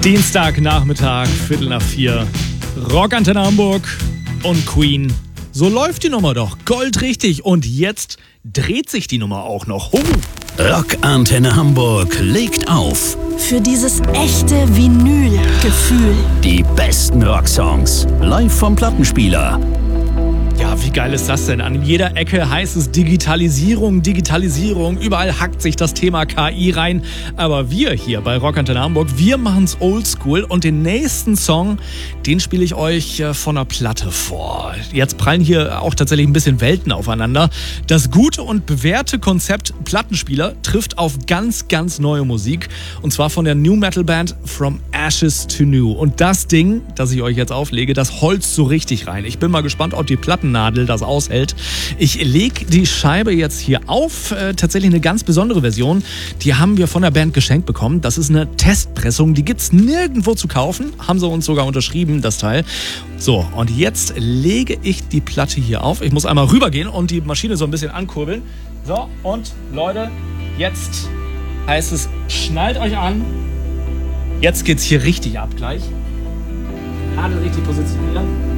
Dienstagnachmittag, 3:45, Rockantenne Hamburg und Queen. So läuft die Nummer doch. Goldrichtig. Und jetzt dreht sich die Nummer auch noch. Rockantenne Hamburg legt auf. Für dieses echte Vinyl-Gefühl. Die besten Rocksongs. Live vom Plattenspieler. Ja, wie geil ist das denn? An jeder Ecke heißt es Digitalisierung. Überall hackt sich das Thema KI rein. Aber wir hier bei Rockantenne Hamburg, wir machen's oldschool. Und den nächsten Song, den spiele ich euch von der Platte vor. Jetzt prallen hier auch tatsächlich ein bisschen Welten aufeinander. Das gute und bewährte Konzept Plattenspieler trifft auf ganz, ganz neue Musik. Und zwar von der New Metal Band From Ashes to New. Und das Ding, das ich euch jetzt auflege, das holzt so richtig rein. Ich bin mal gespannt, ob die Plattennadel das aushält. Ich lege die Scheibe jetzt hier auf. Tatsächlich eine ganz besondere Version. Die haben wir von der Band geschenkt bekommen. Das ist eine Testpressung. Die gibt's nirgendwo zu kaufen. Haben sie uns sogar unterschrieben, das Teil. So, und jetzt lege ich die Platte hier auf. Ich muss einmal rübergehen und die Maschine so ein bisschen ankurbeln. So, und Leute, jetzt heißt es, schnallt euch an. Jetzt geht's hier richtig ab gleich. Nadel richtig positionieren.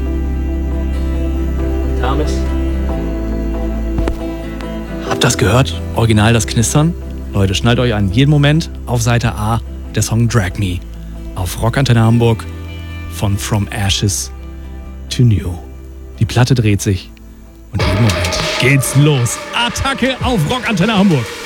Damit. Habt das gehört? Original das Knistern? Leute, schnallt euch an. Jeden Moment auf Seite A der Song Drag Me. Auf Rockantenne Hamburg von From Ashes to New. Die Platte dreht sich und jeden Moment geht's los. Attacke auf Rockantenne Hamburg.